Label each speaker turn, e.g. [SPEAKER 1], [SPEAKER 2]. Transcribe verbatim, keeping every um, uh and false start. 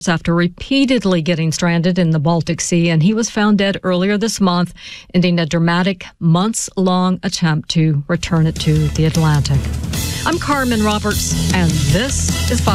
[SPEAKER 1] after repeatedly getting stranded in the Baltic Sea, and he was found dead earlier this month, ending a dramatic months-long attempt to return it to the Atlantic. I'm Carmen Roberts, and this is